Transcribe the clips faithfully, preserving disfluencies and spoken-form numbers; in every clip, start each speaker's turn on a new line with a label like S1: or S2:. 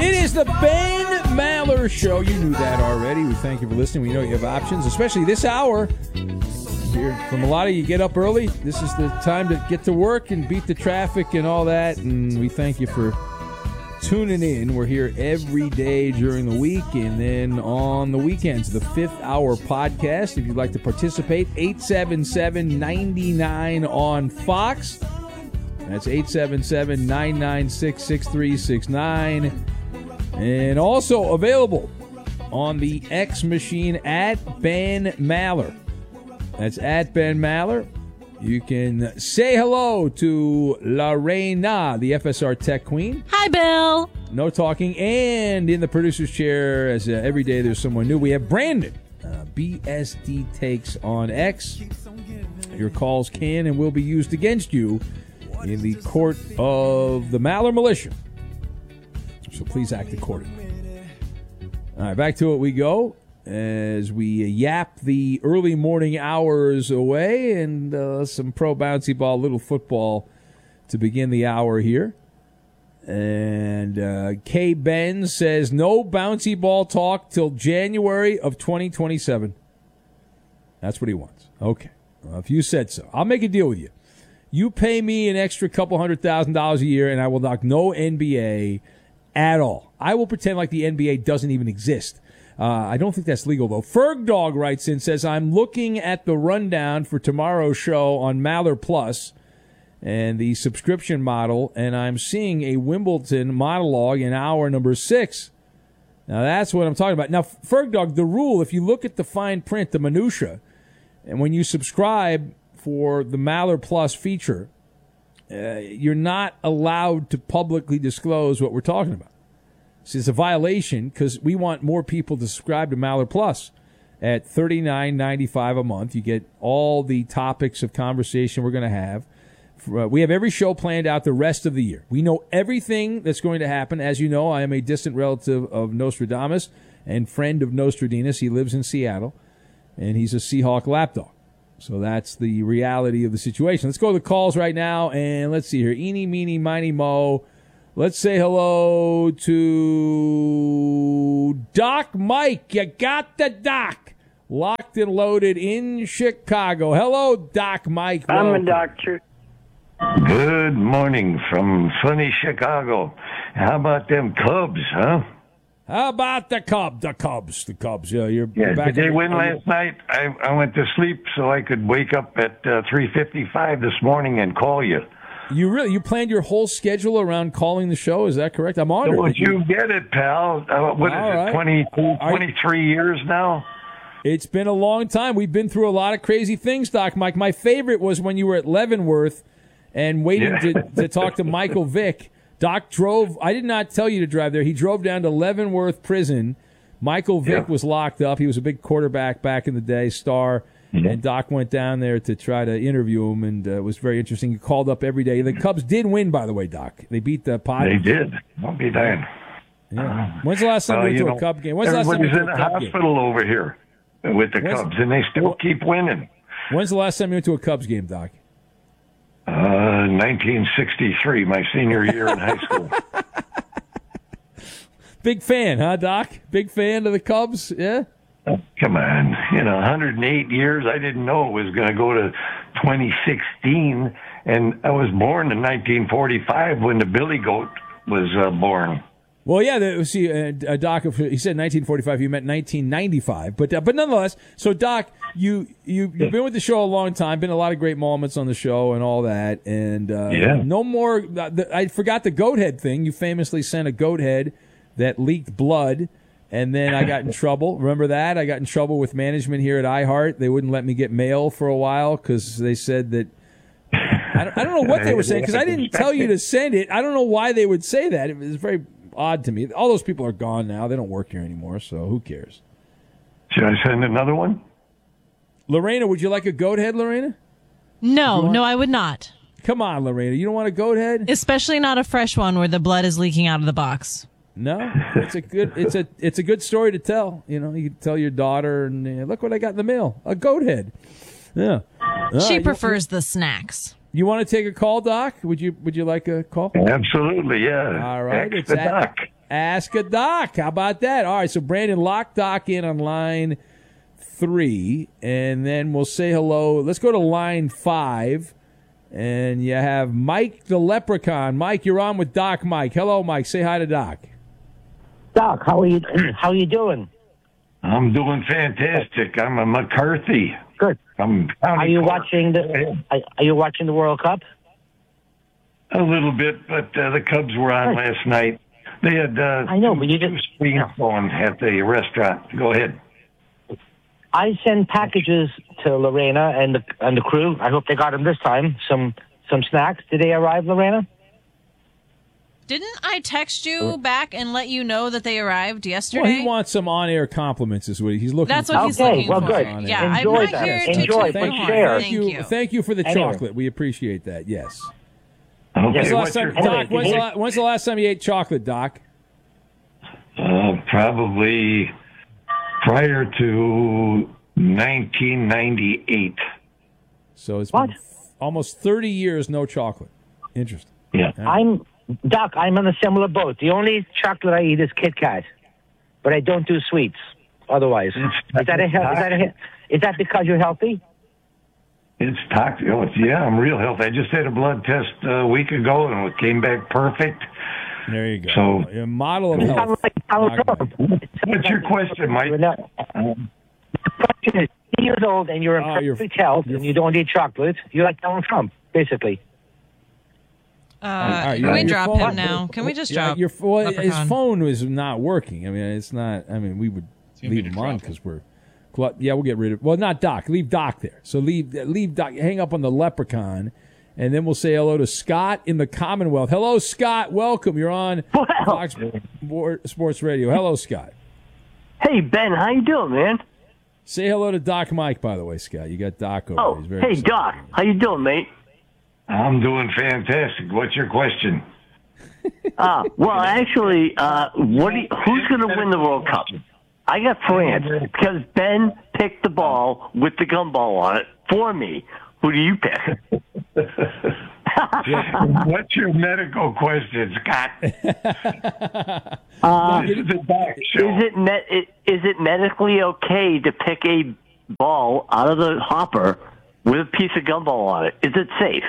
S1: It is the Ben Maller Show. You knew that already. We thank you for listening. We know you have options, especially this hour. Here, from a lot of you get up early. This is the time to get to work and beat the traffic and all that. And we thank you for tuning in. We're here every day during the week and then on the weekends. The Fifth Hour Podcast. If you'd like to participate, eight seven seven, nine nine on Fox. That's eight seven seven, nine nine six, six three six nine. And also available on the X machine at Ben Maller. That's at Ben Maller. You can say hello to Lorena, the F S R Tech Queen.
S2: Hi, Bill.
S1: No talking. And in the producer's chair, as uh, every day there's someone new, we have Brandon, uh, B S D Takes on X. Your calls can and will be used against you in the court of the Maller Militia. So please act accordingly. All right, back to it we go as we yap the early morning hours away and uh, some pro bouncy ball, little football to begin the hour here. And uh, K. Ben says no bouncy ball talk till January of twenty twenty-seven. That's what he wants. Okay. Well, if you said so, I'll make a deal with you. You pay me an extra couple hundred thousand dollars a year, and I will knock no N B A at all. I will pretend like the N B A doesn't even exist. Uh, I don't think that's legal, though. Ferg Dog writes in, says, I'm looking at the rundown for tomorrow's show on Maller Plus and the subscription model, and I'm seeing a Wimbledon monologue in hour number six. Now, that's what I'm talking about. Now, Ferg Dog, the rule, if you look at the fine print, the minutia, and when you subscribe for the Maller Plus feature, uh, you're not allowed to publicly disclose what we're talking about. So it's a violation because we want more people to subscribe to Maller Plus. At thirty-nine ninety-five a month, you get all the topics of conversation we're going to have. Uh, we have every show planned out the rest of the year. We know everything that's going to happen. As you know, I am a distant relative of Nostradamus and friend of Nostradamus. He lives in Seattle, and he's a Seahawk lapdog. So that's the reality of the situation. Let's go to the calls right now, and let's see here. Eeny, meeny, miny, mo. Let's say hello to Doc Mike. You got the Doc. Locked and loaded in Chicago. Hello, Doc Mike.
S3: I'm
S1: Welcome.
S3: a doctor.
S4: Good morning from sunny Chicago. How about them Cubs, huh?
S1: How about the Cubs? The Cubs. The Cubs. Yeah, you're
S4: Yeah,
S1: back.
S4: did they
S1: in-
S4: win last night? I, I went to sleep so I could wake up at uh, three fifty-five this morning and call you.
S1: You really you planned your whole schedule around calling the show? Is that correct? I'm honored.
S4: Don't you get it, pal? Uh, what is
S1: All right.
S4: it, twenty-two, twenty-three years now?
S1: It's been a long time. We've been through a lot of crazy things, Doc Mike. My favorite was when you were at Leavenworth and waiting
S4: Yeah.
S1: to, to talk to Michael Vick. Doc drove. I did not tell you to drive there. He drove down to Leavenworth Prison. Michael Vick
S4: Yeah.
S1: was locked up. He was a big quarterback back in the day, star.
S4: Mhm.
S1: And Doc went down there to try to interview him, and uh, it was very interesting. He called up every day. The Cubs did win, by the way, Doc. They beat the Padres.
S4: They did. I'll be darned.
S1: Yeah. When's the last time
S4: Well,
S1: you went
S4: you
S1: to
S4: know,
S1: a Cub game? When's the last time you
S4: everybody's
S1: went
S4: in
S1: to a
S4: the
S1: Cub game?
S4: hospital over here with the
S1: When's-
S4: Cubs, and they still keep winning.
S1: When's the last time you went to a Cubs game, Doc?
S4: Uh, nineteen sixty-three, my senior year in high school.
S1: Big fan, huh, Doc? Big fan of the Cubs, yeah?
S4: Come on, you know, one hundred eight years. I didn't know it was going to go to twenty sixteen, and I was born in nineteen forty-five when the Billy Goat was uh, born.
S1: Well, yeah, the, see, uh, uh, Doc, he said nineteen forty-five, you meant nineteen ninety-five, but uh, but nonetheless, so Doc, you, you, you've been with the show a long time, been a lot of great moments on the show and all that, and uh,
S4: Yeah.
S1: no more, uh, the, I forgot the goat head thing. You famously sent a goat head that leaked blood, and then I got in trouble. Remember that? I got in trouble with management here at iHeart. They wouldn't let me get mail for a while because they said that, I don't, I don't know what they were saying, because I didn't tell you to send it. I don't know why they would say that. It was very odd to me. All those people are gone now. They don't work here anymore, so who cares?
S4: Should I send another one?
S1: Lorena, would you like a goat head, Lorena?
S2: No,
S1: want-
S2: no, I would not.
S1: Come on, Lorena. You don't want a goat head?
S2: Especially not a fresh one where the blood is leaking out of the box.
S1: No, it's a good it's a it's a good story to tell. You know, you can tell your daughter, and uh, look what I got in the mail, a goat head. Yeah, All
S2: She
S1: right,
S2: prefers the snacks.
S1: You, you want to take a call, Doc? Would you Would you like a call?
S4: Absolutely, yeah.
S1: All right,
S4: Ask
S1: it's
S4: the
S1: at,
S4: doc.
S1: Ask a Doc. How about that? All right, so Brandon, lock Doc in on line three, and then we'll say hello. Let's go to line five, and you have Mike the Leprechaun. Mike, you're on with Doc Mike. Hello, Mike. Say hi to Doc.
S3: Doc, how are you? How are you doing?
S4: I'm doing fantastic. I'm a McCarthy.
S3: Good.
S4: I'm
S3: Are you watching the? Are, are you watching the World Cup?
S4: A little bit, but uh, the Cubs were on
S3: Right.
S4: last night. They had uh,
S3: I know,
S4: two,
S3: but you
S4: two
S3: just-
S4: screens going at the restaurant. Go ahead.
S3: I send packages to Lorena and the and the crew. I hope they got them this time. Some some snacks. Did they arrive, Lorena?
S2: Didn't I text you back and let you know that they arrived yesterday?
S1: Well, he wants some on-air compliments, is what he- he's looking
S2: That's
S1: for.
S2: what he's
S3: Okay,
S2: looking
S3: well,
S2: for.
S3: good.
S2: Yeah,
S3: Enjoy
S2: I'm not
S3: that.
S2: here to
S3: Enjoy,
S2: toot
S3: but
S2: the horn.
S3: share.
S1: Thank you,
S2: you.
S1: thank you for the
S3: Anyway.
S1: chocolate. We appreciate that. Yes.
S4: Okay,
S1: When's the last
S4: what's your
S1: time, Doc,
S3: anyway,
S1: when's, the
S3: did
S1: la- when's the last time you ate chocolate, Doc?
S4: Uh, probably prior to nineteen ninety-eight.
S1: So it's
S3: What?
S1: been f- almost thirty years no chocolate. Interesting.
S4: Yeah.
S3: I'm Doc. I'm on a similar boat. The only chocolate I eat is Kit Kat, but I don't do sweets. Otherwise, is that a he- is that a, is that because you're healthy?
S4: It's toxic. Oh, it's, yeah, I'm real healthy. I just had a blood test uh, a week ago, and it came back perfect.
S1: There you go.
S4: So-
S1: a model of
S3: Sounds
S1: health.
S3: like Donald
S1: Doc
S3: Trump.
S1: Mike.
S4: What's your question, Mike?
S3: You're not- The question is, eighty years old and you're in
S1: Oh, you're-
S3: perfect health and you don't eat chocolate. You're like Donald Trump, basically.
S2: Uh,
S1: All right,
S2: can
S1: your-
S2: we
S1: your
S2: drop
S1: phone-
S2: him now? Can we just
S1: Yeah,
S2: drop
S1: your well, his
S2: Leprechaun?
S1: phone was not working. I mean, it's not. I mean, we would
S5: gonna be
S1: leave
S5: to
S1: him on
S5: drop
S1: because we're. Well, yeah, we'll get rid of. Well, not Doc. Leave Doc there. So leave leave Doc. Hang up on the Leprechaun, and then we'll say hello to Scott in the Commonwealth. Hello, Scott. Welcome. You're on
S6: Well,
S1: Fox Sports Radio. Hello, Scott.
S6: hey Ben, how you doing, man?
S1: Say hello to Doc Mike, by the way, Scott. You got Doc over.
S6: Oh,
S1: He's very
S6: hey
S1: excited.
S6: Doc, how you doing, mate?
S4: I'm doing fantastic. What's your question?
S6: Uh, well, actually, uh, what do you, who's going to win the World Cup? I got France because Ben picked the ball with the gumball on it for me. Who do you pick?
S4: What's your medical question, Scott?
S6: Uh,
S4: This is the Doc show.
S6: is it me- is it medically okay to pick a ball out of the hopper with a piece of gumball on it? Is it safe?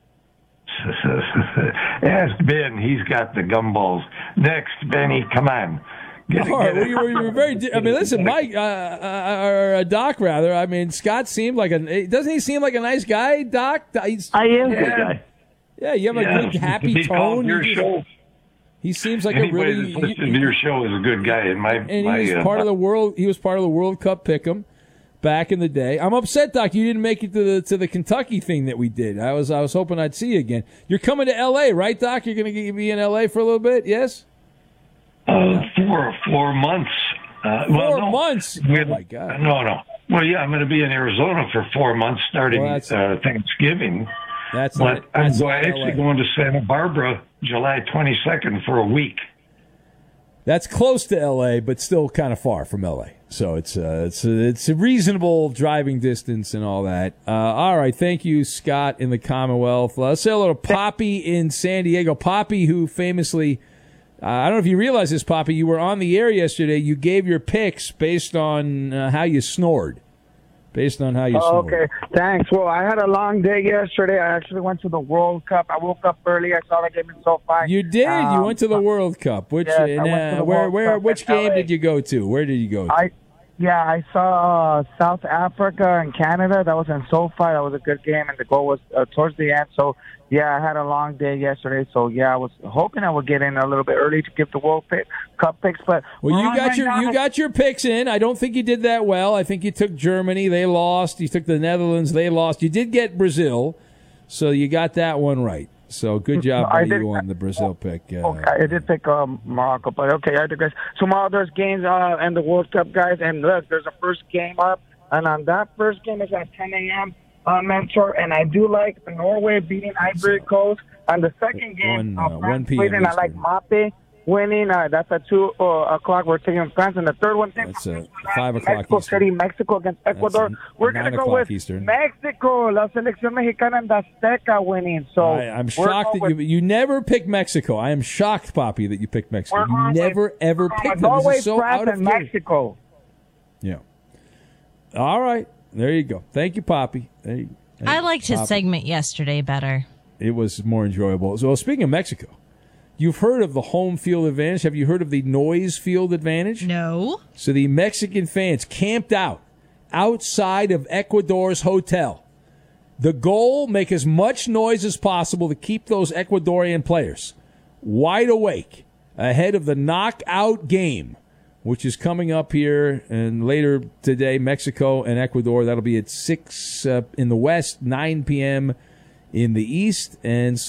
S4: Ask Ben. He's got the gumballs. Next, Benny, come on. Get,
S1: All right,
S4: get
S1: well,
S4: it.
S1: you were, you were very. di- I mean, listen, Mike, uh, uh, or uh, Doc, rather. I mean, Scott seemed like a. Doesn't he seem like a nice guy, Doc? He's,
S6: I am a
S4: Yeah.
S6: good guy.
S1: yeah, you have a
S4: Yeah,
S1: good, happy
S4: he called
S1: tone.
S4: Your
S1: You-
S4: show.
S1: He seems like a
S4: Anybody
S1: really.
S4: that's listening to your show is a good guy. In my,
S1: and
S4: my,
S1: he was
S4: uh,
S1: part of the world. He was part of the World Cup pick'em back in the day. I'm upset, Doc. You didn't make it to the to the Kentucky thing that we did. I was I was hoping I'd see you again. You're coming to L A, right, Doc? You're going to be in L A for a little bit. Yes.
S4: Uh, four four months. Uh,
S1: Four
S4: well, no,
S1: months.
S4: we-
S1: Oh my God.
S4: No, no. Well, yeah, I'm going to be in Arizona for four months starting
S1: Well, that's-
S4: uh, Thanksgiving.
S1: That's
S4: But
S1: not.
S4: I'm
S1: That's
S4: go-
S1: not
S4: actually
S1: L A.
S4: going to Santa Barbara July twenty-second for a week.
S1: That's close to L A, but still kind of far from L A. So it's uh, it's a, it's a reasonable driving distance and all that. Uh, all right, thank you, Scott in the Commonwealth. Uh, let's say hello to Poppy in San Diego. Poppy, who famously, uh, I don't know if you realize this, Poppy, you were on the air yesterday. You gave your picks based on uh, how you snored. Based on how you
S7: Oh,
S1: snored.
S7: okay, thanks. Well, I had a long day yesterday. I actually went to the World Cup. I woke up early. I saw the game in SoFi.
S1: You did. you
S7: Um,
S1: went to the World Cup. Which
S7: yes, I
S1: and,
S7: went to
S1: uh,
S7: the
S1: where
S7: World
S1: where
S7: Cup
S1: which
S7: in
S1: game
S7: L A.
S1: did you go to? Where did you go to?
S7: I yeah, I saw uh, South Africa and Canada. That was in SoFi. That was a good game, and the goal was uh, towards the end. So yeah, I had a long day yesterday. So yeah, I was hoping I would get in a little bit early to give the World pick, Cup picks. But
S1: Well,
S7: we're
S1: you
S7: on
S1: got
S7: right
S1: your
S7: now.
S1: you got your picks in. I don't think you did that well. I think you took Germany, they lost. You took the Netherlands, they lost. You did get Brazil, so you got that one right. So good job by
S7: I did-
S1: you on the Brazil pick. Uh,
S7: Okay, I did pick um, Morocco, but okay, I digress. Tomorrow there's games uh, and the World Cup, guys, and look, there's a first game up, and on that first game is at ten a.m. Uh, Mentor, and I do like Norway beating Ivory Coast. On the second game,
S1: One,
S7: uh,
S1: uh,
S7: France
S1: one p m.
S7: played, and I like
S1: Eastern.
S7: Mape winning. Uh, that's at two uh, o'clock. We're taking France, and the third one.
S1: That's uh, five o'clock
S7: Mexico
S1: Eastern.
S7: City, Mexico against Ecuador.
S1: That's
S7: We're
S1: nine
S7: gonna go
S1: o'clock
S7: with
S1: Eastern.
S7: Mexico, La Selección Mexicana and Azteca winning. So
S1: I, I'm
S7: we're
S1: shocked
S7: going
S1: that you
S7: with-
S1: you never picked Mexico. I am shocked, Poppy, that you picked Mexico.
S7: We're
S1: You
S7: going
S1: never
S7: with-
S1: ever
S7: we're going
S1: picked
S7: with
S1: them. This
S7: Norway,
S1: is so
S7: France,
S1: out of
S7: and
S1: game.
S7: Mexico.
S1: Yeah. All right. There you go. Thank you, Poppy. There you, thank
S2: I
S1: you,
S2: liked his
S1: Poppy.
S2: segment yesterday better.
S1: It was more enjoyable. So, speaking of Mexico, you've heard of the home field advantage. Have you heard of the noise field advantage?
S2: No.
S1: So the Mexican fans camped out outside of Ecuador's hotel. The goal, make as much noise as possible to keep those Ecuadorian players wide awake ahead of the knockout game, which is coming up here and later today, Mexico and Ecuador. That'll be at six uh, in the West, nine p.m. in the East. And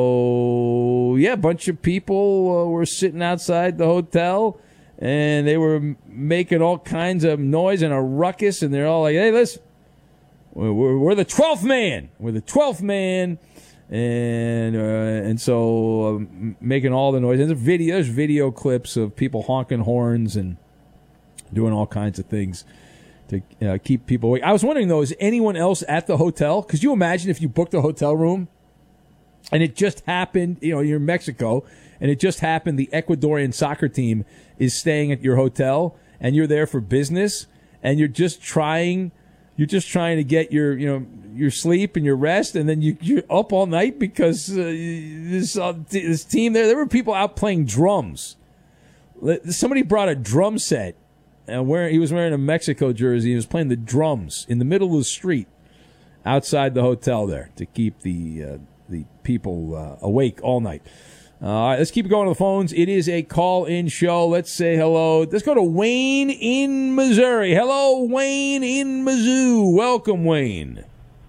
S1: so, yeah, a bunch of people uh, were sitting outside the hotel, and they were m- making all kinds of noise and a ruckus, and they're all like, hey, listen, we're, we're, we're the twelfth man. We're the twelfth man. And uh, and so um, making all the noise. And there's video, there's video clips of people honking horns and doing all kinds of things to uh, keep people awake. I was wondering, though, is anyone else at the hotel? Because you imagine if you booked a hotel room and it just happened, you know, you're in Mexico, and it just happened the Ecuadorian soccer team is staying at your hotel, and you're there for business, and you're just trying, you're just trying to get your, you know, your sleep and your rest, and then you, you're up all night because uh, this uh, this team there, there were people out playing drums. Somebody brought a drum set, and wearing, he was wearing a Mexico jersey. He was playing the drums in the middle of the street outside the hotel there to keep the uh, the people uh, awake all night. Uh, all right, let's keep going to the phones. It is a call-in show. Let's say hello. Let's go to Wayne in Missouri. Hello, Wayne in Mizzou. Welcome, Wayne.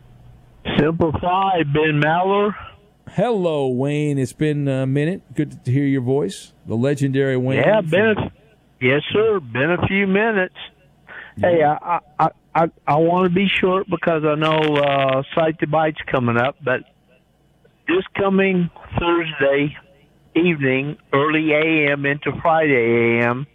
S5: Simplify, Ben Maller.
S1: Hello, Wayne. It's been a minute. Good to hear your voice. The legendary Wayne.
S5: Yeah, been a, yes, sir. Been a few minutes. Hey, I I I, I want to be short because I know uh, Cite the Bite's coming up, but this coming Thursday evening, early A M into Friday A M,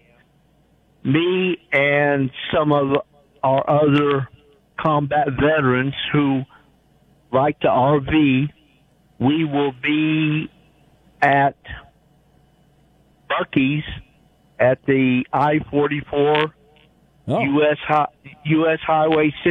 S5: me and some of our other combat veterans who like to R V, we will be at Buc-ee's at the I forty-four
S1: Oh.
S5: U S Hi- U S Highway